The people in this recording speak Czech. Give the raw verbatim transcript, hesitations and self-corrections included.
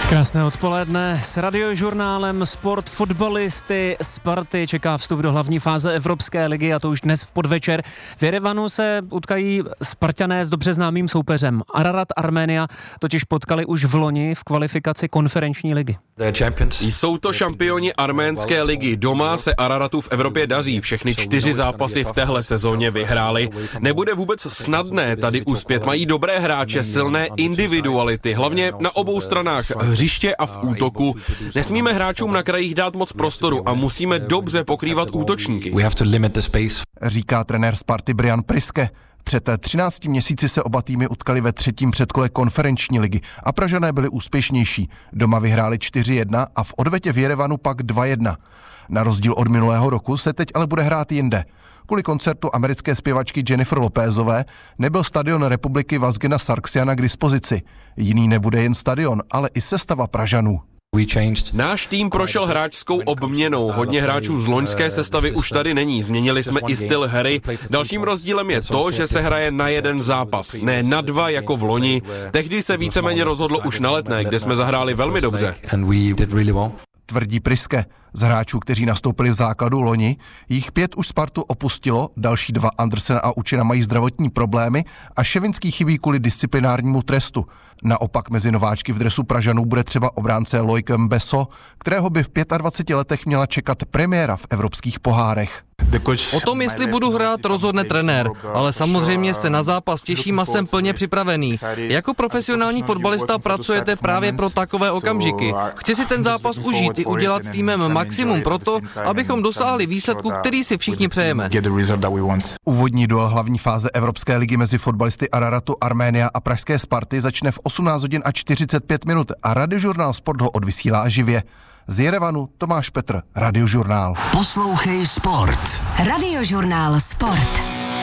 Krásné odpoledne s radiožurnálem Sport. Fotbalisty Sparty čeká vstup do hlavní fáze Evropské ligy, a to už dnes v podvečer. V Jerevanu se utkají Spartané s dobře známým soupeřem. Ararat Arménia totiž potkali už v loni v kvalifikaci konferenční ligy. Jsou to šampioni arménské ligy. Doma se Araratu v Evropě daří. Všechny čtyři zápasy v téhle sezóně vyhráli. Nebude vůbec snadné tady uspět. Mají dobré hráče, silné individuality, hlavně na obou stranách hřiště a v útoku. Nesmíme hráčům na krajích dát moc prostoru a musíme dobře pokrývat útočníky, říká trenér Sparty Brian Priske. Před třinácti měsíci se oba týmy utkali ve třetím předkole konferenční ligy a Pražané byli úspěšnější. Doma vyhráli čtyři jedna a v odvetě v Jerevanu pak dva jedna. Na rozdíl od minulého roku se teď ale bude hrát jinde. Kvůli koncertu americké zpěvačky Jennifer Lopézové nebyl stadion Republiky Vazgena Sarksiana k dispozici. Jiný nebude jen stadion, ale i sestava Pražanů. Náš tým prošel hráčskou obměnou. Hodně hráčů z loňské sestavy už tady není. Změnili jsme i styl hry. Dalším rozdílem je to, že se hraje na jeden zápas, ne na dva jako v loni. Tehdy se víceméně rozhodlo už na Letné, kde jsme zahráli velmi dobře. Tvrdí Priske. Z hráčů, kteří nastoupili v základu loni, jich pět už Spartu opustilo, další dva, Andersen a Učina, mají zdravotní problémy a Ševinský chybí kvůli disciplinárnímu trestu. Naopak mezi nováčky v dresu Pražanů bude třeba obránce Loic Mbesso, kterého by v dvaceti pěti letech měla čekat premiéra v evropských pohárech. O tom, jestli budu hrát, rozhodne trenér, ale samozřejmě se na zápas těším a jsem plně připravený. Jako profesionální fotbalista pracujete právě pro takové okamžiky. Chci si ten zápas užít i udělat s týmem maximum proto, abychom dosáhli výsledku, který si všichni přejeme. Úvodní duel hlavní fáze Evropské ligy mezi fotbalisty Araratu Arménia a pražské Sparty začne v osmnáct hodin a čtyřicet pět minut a radiožurnál Sport ho odvysílá živě. Z Jerevanu Tomáš Petr, Radiožurnál. Poslouchej Sport. Radiožurnál Sport.